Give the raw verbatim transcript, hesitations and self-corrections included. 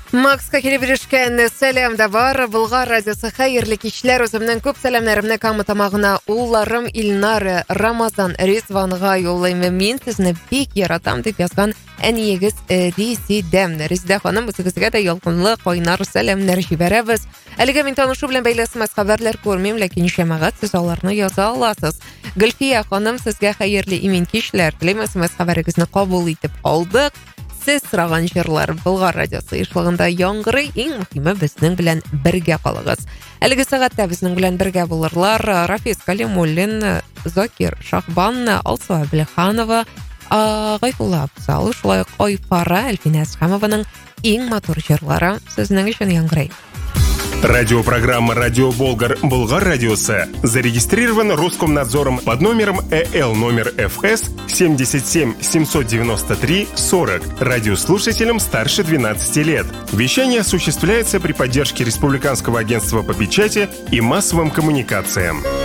Макска келіп жүрішкен сәлем да бар. Бұлғар радиосы қайырлы кешілер. Өзімнің көп сәлемлерімні камы тамағына ұлларым Ильнар Рамазан Резванға yollayым. Мен сізні бек яратам деп yazған әниегіз Резидем. Резида ханым, өзіңізге де ялқынлы қойнар сәлемлер жіберебіз. Әліге мен танышу білен бәйлесіміз хабарлар көрмейм, ләкин шамағат сіз оларны яза аласыз. Гүлфия ханым, сізге қайырлы имен кешілер. Тілемесіміз хабарыңызны қабыл етіп алдық. Сіз сұраған жерлер Бұлғар радиосы ешілігінде яңғыры, ең мұхимы біздің білән бірге қалығыз. Әлігі сағатта біздің білән бірге болырлар Рафис Калимуллин, Закир Шахбан, Алсуа Білханова, Ғайфулла Абзал, шулай Ойфара Әлфина Асхамованың ең матур жерлері сіздің үшін яңғырай. Радиопрограмма «Радио Болгар» Булгар радиосы зарегистрирован Роскомнадзором под номером Э Л номер Ф С семь семь семь девять три сорок. Радиослушателям старше двенадцати лет. Вещание осуществляется при поддержке Республиканского агентства по печати и массовым коммуникациям.